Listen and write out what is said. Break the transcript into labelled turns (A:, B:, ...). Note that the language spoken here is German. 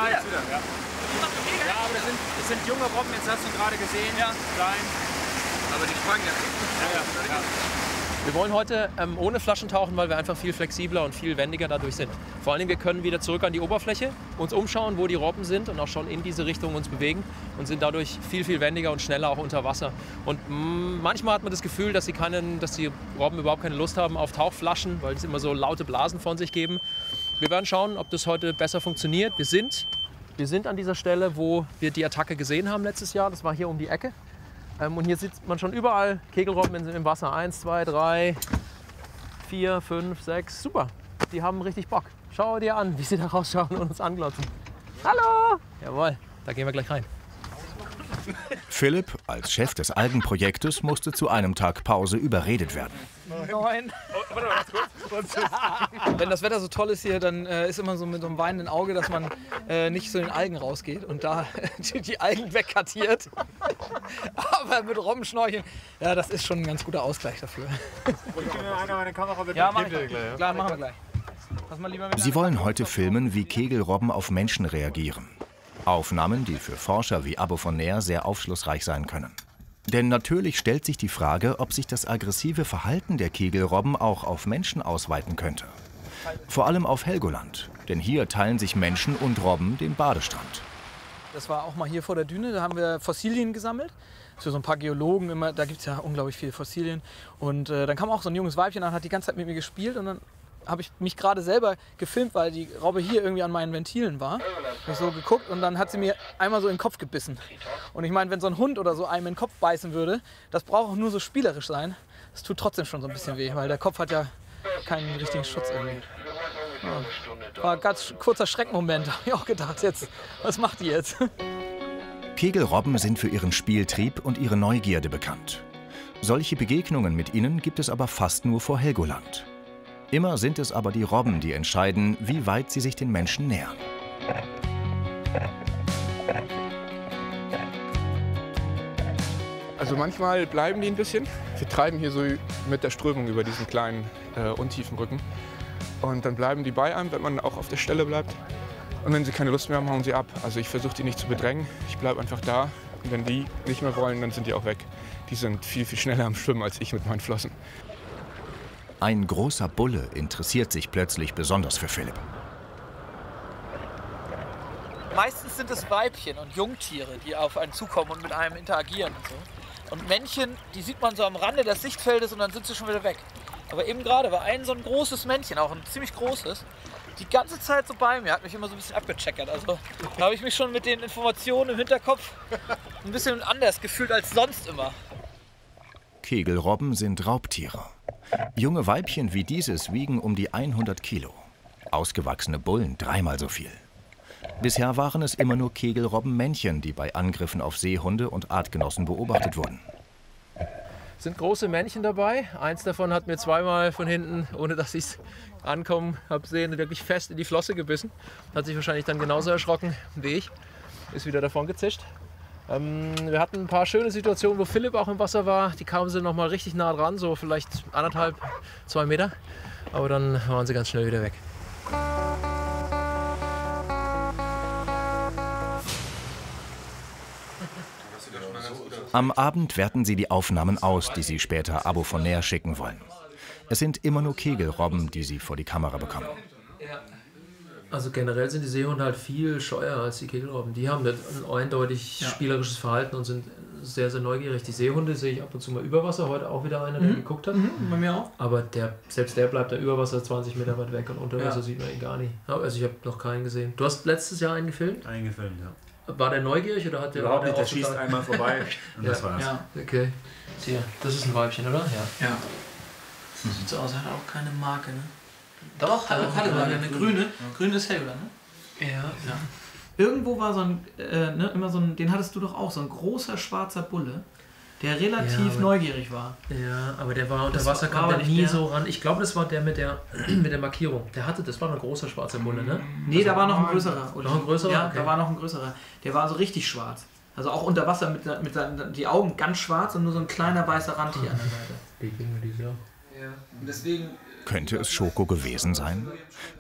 A: ja. Ja, aber das sind junge Robben, jetzt hast du gerade gesehen, ja. Klein. Aber die sprangen ja. Wir wollen heute ohne Flaschen tauchen, weil wir einfach viel flexibler und viel wendiger dadurch sind. Vor allen Dingen, wir können wieder zurück an die Oberfläche, uns umschauen, wo die Robben sind und auch schon in diese Richtung uns bewegen und sind dadurch viel, viel wendiger und schneller auch unter Wasser. Und manchmal hat man das Gefühl, dass die Robben überhaupt keine Lust haben auf Tauchflaschen, weil es immer so laute Blasen von sich geben. Wir werden schauen, ob das heute besser funktioniert. Wir sind an dieser Stelle, wo wir die Attacke gesehen haben letztes Jahr. Das war hier um die Ecke. Und hier sieht man schon überall Kegelrobben im Wasser. 1, 2, 3, 4, 5, 6. Super, die haben richtig Bock. Schau dir an, wie sie da rausschauen und uns anglotzen. Hallo! Jawohl, da gehen wir gleich rein.
B: Philipp, als Chef des Algenprojektes, musste zu einem Tag Pause überredet werden.
C: 9. Wenn das Wetter so toll ist hier, dann ist immer so mit so einem weinenden Auge, dass man nicht zu den Algen rausgeht und da die Algen wegkartiert. Aber mit Robbenschnorcheln, ja, das ist schon ein ganz guter Ausgleich dafür. Ja, machen wir gleich.
B: Sie wollen heute filmen, wie Kegelrobben auf Menschen reagieren. Aufnahmen, die für Forscher wie Abo von Nerr sehr aufschlussreich sein können. Denn natürlich stellt sich die Frage, ob sich das aggressive Verhalten der Kegelrobben auch auf Menschen ausweiten könnte. Vor allem auf Helgoland, denn hier teilen sich Menschen und Robben den Badestrand.
C: Das war auch mal hier vor der Düne, da haben wir Fossilien gesammelt. Für so ein paar Geologen immer, da gibt es ja unglaublich viele Fossilien. Und dann kam auch so ein junges Weibchen an, hat die ganze Zeit mit mir gespielt und dann habe ich mich gerade selber gefilmt, weil die Robbe hier irgendwie an meinen Ventilen war. Habe ich so geguckt und dann hat sie mir einmal so in den Kopf gebissen. Und ich meine, wenn so ein Hund oder so einem in den Kopf beißen würde, das braucht auch nur so spielerisch sein. Das tut trotzdem schon so ein bisschen weh, weil der Kopf hat ja keinen richtigen Schutz irgendwie. Ja. War ein ganz kurzer Schreckmoment, habe ich auch gedacht, jetzt, was macht die jetzt?
B: Kegelrobben sind für ihren Spieltrieb und ihre Neugierde bekannt. Solche Begegnungen mit ihnen gibt es aber fast nur vor Helgoland. Immer sind es aber die Robben, die entscheiden, wie weit sie sich den Menschen nähern.
D: Also manchmal bleiben die ein bisschen. Wir treiben hier so mit der Strömung über diesen kleinen untiefen Rücken. Und dann bleiben die bei einem, wenn man auch auf der Stelle bleibt. Und wenn sie keine Lust mehr haben, hauen sie ab. Also ich versuche die nicht zu bedrängen. Ich bleibe einfach da. Und wenn die nicht mehr wollen, dann sind die auch weg. Die sind viel, viel schneller am Schwimmen als ich mit meinen Flossen.
B: Ein großer Bulle interessiert sich plötzlich besonders für Philipp.
C: Meistens sind es Weibchen und Jungtiere, die auf einen zukommen und mit einem interagieren und so. Und Männchen, die sieht man so am Rande des Sichtfeldes und dann sind sie schon wieder weg. Aber eben gerade war ein so ein großes Männchen, auch ein ziemlich großes, die ganze Zeit so bei mir, hat mich immer so ein bisschen abgecheckert. Also da habe ich mich schon mit den Informationen im Hinterkopf ein bisschen anders gefühlt als sonst immer.
B: Kegelrobben sind Raubtiere. Junge Weibchen wie dieses wiegen um die 100 Kilo. Ausgewachsene Bullen 3-mal so viel. Bisher waren es immer nur Kegelrobbenmännchen, die bei Angriffen auf Seehunde und Artgenossen beobachtet wurden.
A: Es sind große Männchen dabei. Eins davon hat mir zweimal von hinten, ohne dass ich es ankommen habe sehen, wirklich fest in die Flosse gebissen. Hat sich wahrscheinlich dann genauso erschrocken wie ich. Ist wieder davon gezischt. Wir hatten ein paar schöne Situationen, wo Philipp auch im Wasser war. Die kamen sie noch mal richtig nah dran, so vielleicht 1,5, 2 Meter. Aber dann waren sie ganz schnell wieder weg.
B: Am Abend werten sie die Aufnahmen aus, die sie später Abo von Nerr schicken wollen. Es sind immer nur Kegelrobben, die sie vor die Kamera bekommen.
A: Also generell sind die Seehunde halt viel scheuer als die Kegelrobben. Die haben ein eindeutig spielerisches Verhalten und sind sehr, sehr neugierig. Die Seehunde sehe ich ab und zu mal über Wasser. Heute auch wieder einer, der geguckt hat.
C: Bei mir auch.
A: Aber selbst der bleibt da über Wasser 20 Meter weit weg und unter Wasser sieht man ihn gar nicht. Also ich habe noch keinen gesehen. Du hast letztes Jahr einen gefilmt?
E: Einen gefilmt, ja.
A: War der neugierig oder hat der...
E: Überhaupt nicht, der schießt einmal vorbei und das war's.
C: Ja.
A: Okay. Hier, das ist ein Weibchen, oder?
C: Ja. Sieht so aus, hat auch keine Marke, ne? Doch, hat eine grüne. Grün ist Helgoland, ne? Ja. Irgendwo war so ein, immer so ein, den hattest du doch auch, so ein großer schwarzer Bulle, der relativ neugierig war.
A: Ja, aber der war unter Wasser, kam der nie so ran. Ich glaube, das war der mit der Markierung. Das war ein großer schwarzer Bulle, ne?
C: Nee, da war noch ein größerer.
A: Noch ein größerer?
C: Ja,
A: okay.
C: da war noch ein größerer. Der war so richtig schwarz. Also auch unter Wasser mit die Augen ganz schwarz und nur so ein kleiner weißer Rand hier an der Seite.
A: Wie ging mir die so?
C: Ja, deswegen...
B: Könnte es Schoko gewesen sein?